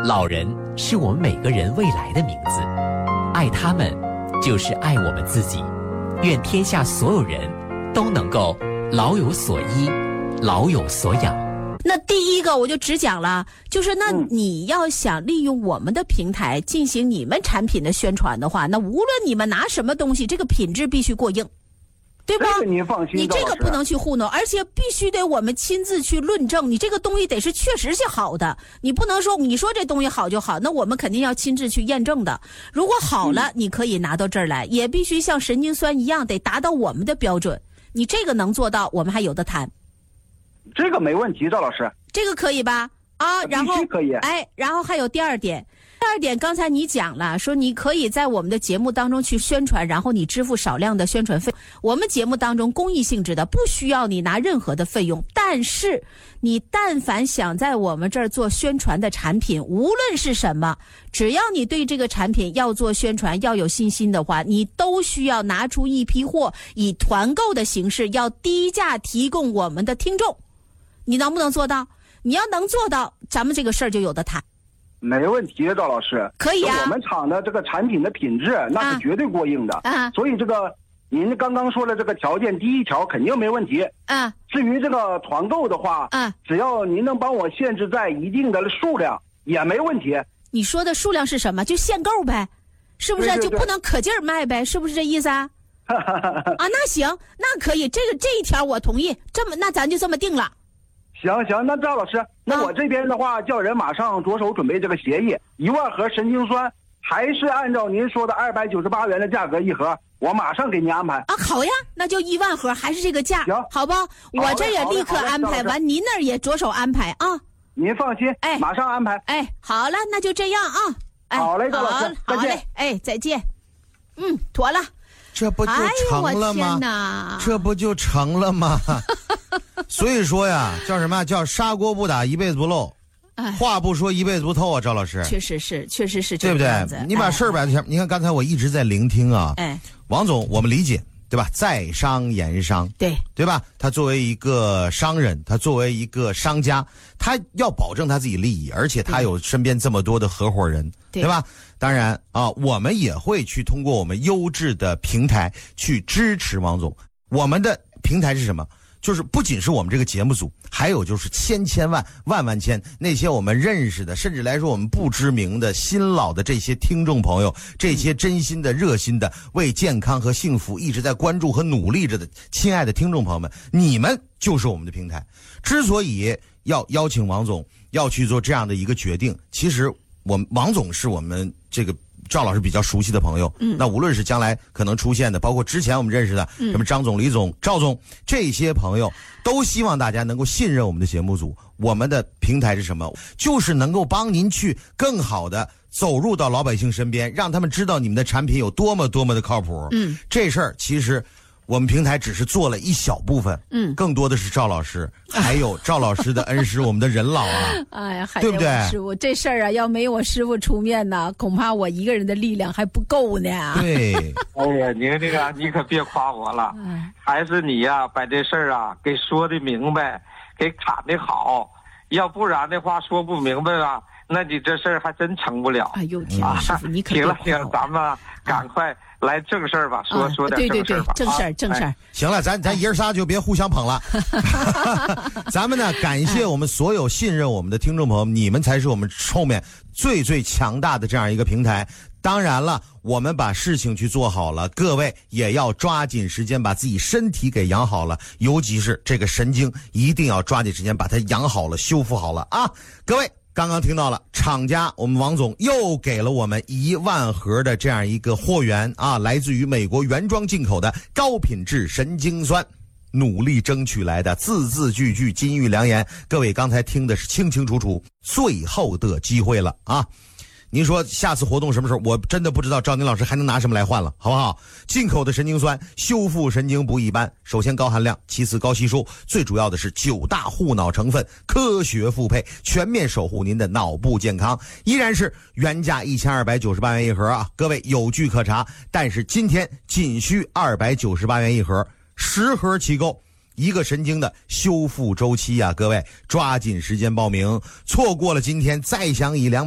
老人是我们每个人未来的名字，爱他们就是爱我们自己。愿天下所有人都能够老有所依，老有所养。 那第一个我就只讲了，就是那你要想利用我们的平台进行你们产品的宣传的话，那无论你们拿什么东西，这个品质必须过硬，对吧？ 这个您放心， 你这个不能去糊弄，而且必须得我们亲自去论证，你这个东西得是确实是好的，你不能说你说这东西好就好，那我们肯定要亲自去验证的。如果好了，你可以拿到这儿来，也必须像神经酸一样得达到我们的标准。你这个能做到，我们还有的谈。 这个没问题，赵老师， 这个可以吧？啊，然后必须可以。 然后还有第二点，刚才你讲了，说你可以在我们的节目当中去宣传，然后你支付少量的宣传费。我们节目当中公益性质的，不需要你拿任何的费用，但是你但凡想在我们这儿做宣传的产品，无论是什么，只要你对这个产品要做宣传，要有信心的话，你都需要拿出一批货，以团购的形式，要低价提供我们的听众。你能不能做到？你要能做到，咱们这个事儿就有的谈。 没问题，赵老师， 可以啊。 我们厂的这个产品的品质那是绝对过硬的啊，所以这个您刚刚说的这个条件，第一条肯定没问题啊。至于这个团购的话啊，只要您能帮我限制在一定的数量也没问题。 你说的数量是什么？就限购呗，是不是？ 对， 就不能可劲儿卖呗，是不是这意思啊？啊，那行，那可以，这一条我同意。那咱就这么定了。 行，那赵老师，那我这边的话，叫人马上着手准备这个协议，1万盒神经酸，还是按照您说的298元的价格一盒，我马上给您安排啊。好呀，那就1万盒，还是这个价， 行， 好吧？我这也立刻安排完，您那儿也着手安排啊。 您放心，马上安排。 好了，那就这样啊。 好嘞，赵老师， 好嘞，再见。妥了。 这不就成了吗？这不就成了吗？所以说呀，叫什么？叫砂锅不打一辈子不漏，话不说一辈子不透啊，赵老师。 确实是对不对？你把事儿摆在前面，你看刚才我一直在聆听啊。王总，我们理解，对吧？在商言商，对吧？他作为一个商人，他作为一个商家，他要保证他自己利益，而且他有身边这么多的合伙人，对吧？当然啊，我们也会去通过我们优质的平台去支持王总。我们的平台是什么？就是不仅是我们这个节目组，还有就是千万千那些我们认识的，甚至来说我们不知名的新老的这些听众朋友，这些真心的热心的为健康和幸福一直在关注和努力着的亲爱的听众朋友们，你们就是我们的平台。之所以要邀请王总要去做这样的一个决定，其实王总是我们这个赵老师比较熟悉的朋友，那无论是将来可能出现的，包括之前我们认识的什么张总、李总、赵总这些朋友，都希望大家能够信任我们的节目组。我们的平台是什么？就是能够帮您去更好的走入到老百姓身边，让他们知道你们的产品有多么的靠谱。这事儿其实我们平台只是做了一小部分，更多的是赵老师，还有赵老师的恩师，我们的任老啊， 哎呀， 对不对？ 师傅，这事儿啊，要没有我师傅出面呢，恐怕我一个人的力量还不够呢。 对， 哎呀，您这个你可别夸我了，还是你呀，把这事儿啊给说的明白，给侃的好，要不然的话说不明白吧，那你这事儿还真成不了。 哎呦天哪，师傅你可行了，咱们赶快来正事儿吧，说点正事儿吧。 对，正事儿。 行了，咱爷儿仨就别互相捧了。咱们呢，感谢我们所有信任我们的听众朋友们，你们才是我们后面最强大的这样一个平台。当然了，我们把事情去做好了，各位也要抓紧时间把自己身体给养好了，尤其是这个神经一定要抓紧时间把它养好了，修复好了啊！各位刚刚听到了，厂家我们王总又给了我们1万盒的这样一个货源啊，来自于美国原装进口的高品质神经酸，努力争取来的，字句句金玉良言。各位刚才听的是清清楚楚，最后的机会了啊！您说下次活动什么时候？我真的不知道赵宁老师还能拿什么来换了，好不好？进口的神经酸修复神经不一般，首先高含量，其次高吸收，最主要的是9大护脑成分科学复配，全面守护您的脑部健康。依然是原价1298元一盒啊，各位有据可查，但是今天仅需298元一盒，10盒起购。一个神经的修复周期啊，各位抓紧时间报名，错过了今天再享以200